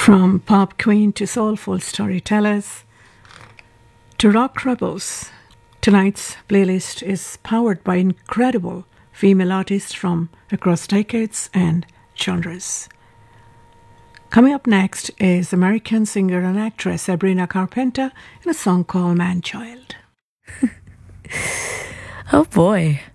From pop queen to soulful storytellers to rock rebels, tonight's playlist is powered by incredible female artists from across decades and genres. Coming up next is American singer and actress Sabrina Carpenter in a song called Man Child. Oh boy.